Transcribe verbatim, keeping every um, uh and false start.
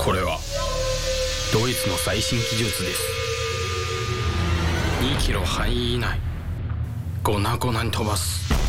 これはドイツの最新技術です。にキロ範囲以内、粉々に飛ばす。